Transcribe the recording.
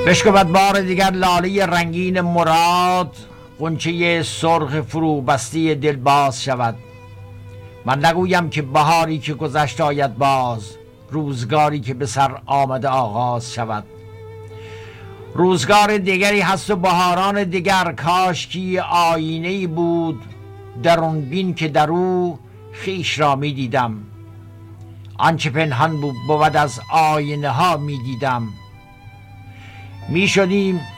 بشکفد بار دیگر لاله رنگین مراد، غنچه سرخ فرو بسته دل باز شود. من نگویم که بهاری که گذشت آید باز، روزگاری که به سر آمده آغاز شود. روزگار دیگری هست و بهاران دیگر، کاشکی آینه‌ای بود درون بین که در او خویش را می دیدم. آنچه پنهان بود از آینه ها می دیدم. می شدیم